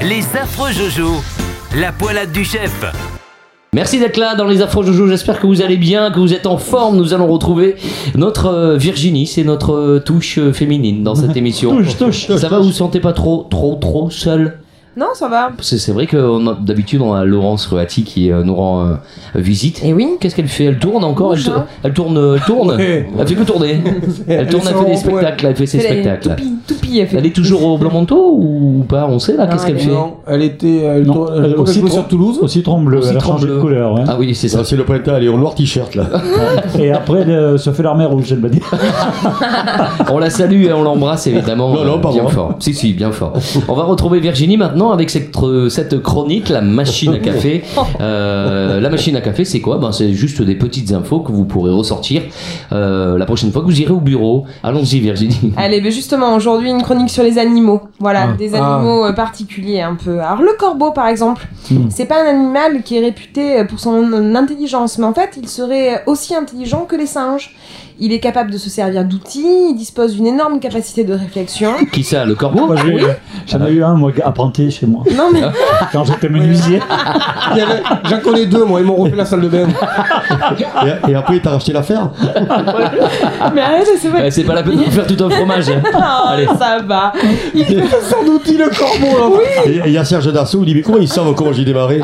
Les affreux Jojo, la poilade du chef. Merci d'être là dans les Affreux Jojo, j'espère que vous allez bien, que vous êtes en forme. Nous allons retrouver notre Virginie, c'est notre touche féminine dans cette émission. touche. Ça va, vous vous sentez pas trop seul? Non, ça va. C'est vrai que d'habitude on a Laurence Roati qui nous rend visite. Et oui. Qu'est-ce qu'elle fait? Elle tourne encore? Elle tourne. Ouais. Elle fait que tourner. Elle tourne, elle fait des spectacles, elle fait ses spectacles. Toupie, elle fait. Elle est toujours au Blanc Manteau ou pas? On sait là, qu'est-ce qu'elle fait? Non, elle était au sur Toulouse. Au citron bleu, elle a citron changé de bleu. couleur. Ouais. Ah oui, c'est ça. Ça, c'est le printemps, elle est en noir t-shirt là. Et après, elle se fait l'armée rouge, elle m'a dit. On la salue et on l'embrasse évidemment. Non, pardon. bien fort. Si, bien fort. On va retrouver Virginie maintenant avec cette chronique, la machine à café. La machine à café, c'est quoi? C'est juste des petites infos que vous pourrez ressortir la prochaine fois que vous irez au bureau. Allons-y, Virginie. Allez, mais justement, aujourd'hui, une chronique sur les animaux. Voilà, des animaux particuliers un peu. Alors, le corbeau, par exemple, c'est pas un animal qui est réputé pour son intelligence, mais en fait, il serait aussi intelligent que les singes. Il est capable de se servir d'outils, il dispose d'une énorme capacité de réflexion. Qui ça, le corbeau? Moi, j'en ai eu un, moi, apprenti chez moi. Non, mais Quand j'étais menuisier. J'en connais deux, moi, ils m'ont refait la salle de bain. Et après, t'as racheté l'affaire. mais arrête, c'est vrai. C'est pas la peine de faire tout un fromage. Allez. Ça va. Il fait Sans d'outils, le corbeau, là. Oui, Et il y a Serge Dassault, il dit mais comment ils savent comment j'ai démarré?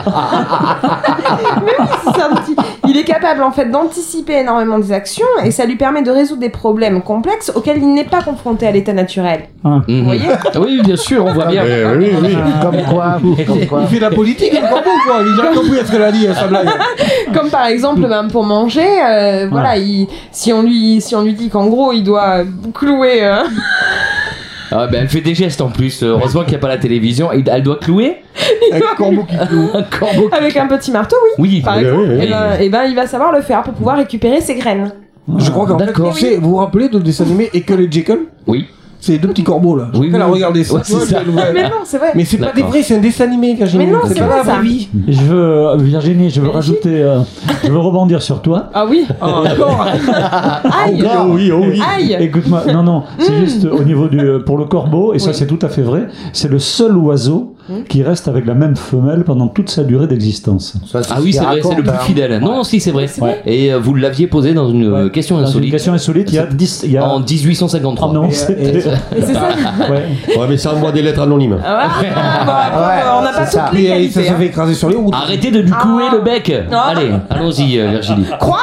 c'est un petit. Il est capable en fait d'anticiper énormément des actions et ça lui permet de résoudre des problèmes complexes auxquels il n'est pas confronté à l'état naturel. Ah. Vous voyez? Oui, bien sûr, on voit bien. Oui. Comme quoi. Il fait de la politique, le corbeau, quoi. Il a compris ce qu'elle a dit, sa blague. Comme par exemple pour manger, voilà, si on lui dit qu'en gros il doit clouer. Ah, elle fait des gestes en plus. Heureusement qu'il n'y a pas la télévision. Elle doit clouer Un corbeau qui cloue. un corbeau. Avec un petit marteau, oui. Oui, Par oui, exemple, oui, oui. et ben il va savoir le faire pour pouvoir récupérer ses graines. Je crois qu'en fait, D'accord. vous vous rappelez de le dessin animé Ekel et Jekyll? oui. C'est deux petits corbeaux, là. Oui, Elle a oui. regardé ça. Ouais, c'est ça. Mais non, c'est vrai. Mais c'est pas des D'accord. vrais, c'est un dessin animé, Virginie. Mais non, c'est pas vrai, la vraie ça. vie. Je veux, Virginie, je veux rajouter, je veux rebondir sur toi. Ah oui. Encore. Aïe. Oh oui. Aïe. Écoute-moi, non, c'est juste au niveau pour le corbeau, et ça c'est tout à fait vrai, c'est le seul oiseau qui reste avec la même femelle pendant toute sa durée d'existence. Ah oui, c'est vrai, c'est le plus fidèle. Non, si, c'est vrai. Ouais. Et vous l'aviez posé dans une question Dans une insolite. question insolite, il y a... En 1853. Ah non, Et c'était... Et c'est ça. Ouais. Ouais, mais ça envoie des lettres anonymes. Ah ouais. Bon, après, on n'a pas ça. toutes les Et ça qualités. se fait écraser sur les routes. Arrêtez de lui clouer le bec. Ah. Allez, allons-y, Virginie. Croix.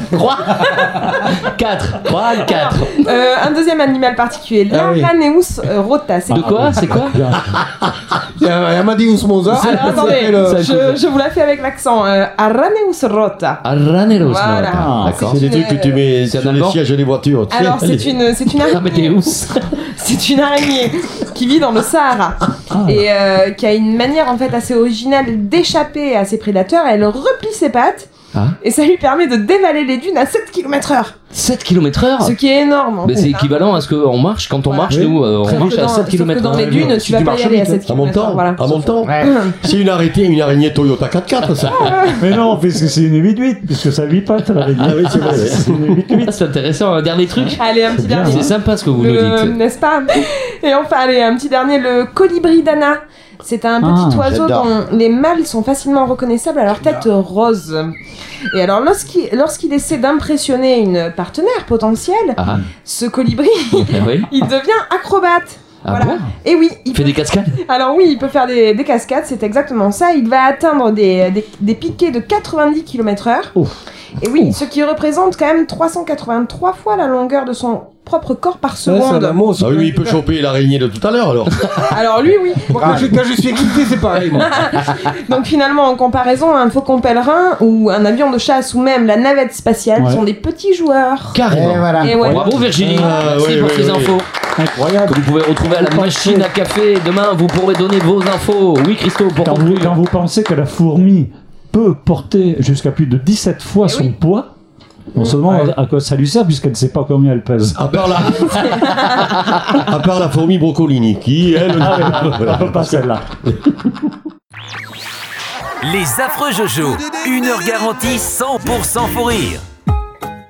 4. Un deuxième animal particulier, Ah oui. l'Araneus rota. C'est De quoi? C'est quoi? Il y a Amadeus Mozart. Alors attendez, le- je vous la fais avec l'accent. Araneus rota. Araneros. Voilà. D'accord. C'est des trucs que tu mets c'est un sur les allemand. sièges des voitures. tu sais. Alors c'est une araignée. Amadeus. C'est une araignée qui vit dans le Sahara et qui a une manière en fait assez originale d'échapper à ses prédateurs. Elle replie ses pattes et ça lui permet de dévaler les dunes à 7 km/h. 7 km/h. Ce qui est énorme. En Mais fait, c'est hein. équivalent à ce qu'on marche. Quand on marche, Oui. nous, on Sauf marche que à dans- 7 sauf que km/h. dans les dunes, tu vas tu pas marches y aller à vite, 7 En km/h. montant, Voilà. en montant. C'est une araignée Toyota 4x4 ça. Mais non, parce que c'est une 8-8, puisque ça 8 pattes, la Ah oui, c'est vrai. Ouais. C'est une 8-8. C'est intéressant. Un dernier truc. Allez, un petit bien, dernier. C'est sympa ce que vous nous dites. N'est-ce pas? Et enfin, allez, un petit dernier, le colibri d'Anna. C'est un petit oiseau j'adore. dont les mâles sont facilement reconnaissables à leur tête rose. Et alors, lorsqu'il essaie d'impressionner une partenaire potentielle, Ah, ce colibri, oui. il devient acrobate. Ah Voilà. bon? Et oui, Il fait des cascades. alors oui, il peut faire des cascades, c'est exactement ça. Il va atteindre des piquets de 90 km/h. Et oui, ce qui représente quand même 383 fois la longueur de son propre corps par Ouais, ça seconde. va, moi aussi. Ah oui, il peut choper l'araignée de tout à l'heure alors. Alors lui, oui. Moi, quand je suis excité, c'est pareil. Moi. Donc finalement, en comparaison, un faucon pèlerin ou un avion de chasse ou même la navette spatiale Ouais. sont des petits joueurs. Carrément. Et ouais. Bravo Virginie. Merci pour ces infos. Incroyable. Que vous pouvez retrouver à la machine à café. Demain, vous pourrez donner vos infos. Oui, Christo, pour Quand conclure. vous pensez que la fourmi peut porter jusqu'à plus de 17 fois son poids, on se demande à quoi ça lui sert puisqu'elle ne sait pas combien elle pèse. À part la fourmi brocolini qui elle. Voilà, pas celle-là. Les affreux Jojo, 1 heure garantie 100% fou rire.